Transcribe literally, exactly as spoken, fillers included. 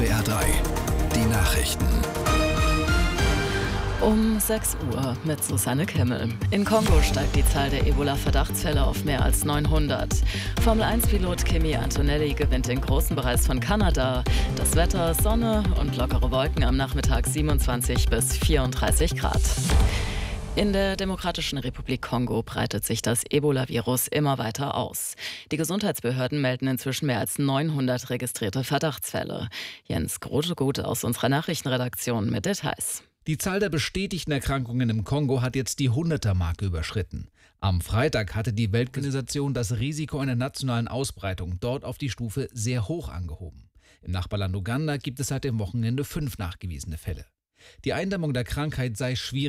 S W R drei, die Nachrichten. Um sechs Uhr mit Susanne Kimmel. In Kongo steigt die Zahl der Ebola-Verdachtsfälle auf mehr als neunhundert. Formel eins Pilot Kimi Antonelli gewinnt den großen Preis von Kanada. Das Wetter, Sonne und lockere Wolken am Nachmittag siebenundzwanzig bis vierunddreißig Grad. In der Demokratischen Republik Kongo breitet sich das Ebola-Virus immer weiter aus. Die Gesundheitsbehörden melden inzwischen mehr als neunhundert registrierte Verdachtsfälle. Jens Grotegut aus unserer Nachrichtenredaktion mit Details. Die Zahl der bestätigten Erkrankungen im Kongo hat jetzt die hunderter-Marke überschritten. Am Freitag hatte die Weltorganisation das Risiko einer nationalen Ausbreitung dort auf die Stufe sehr hoch angehoben. Im Nachbarland Uganda gibt es seit dem Wochenende fünf nachgewiesene Fälle. Die Eindämmung der Krankheit sei schwierig.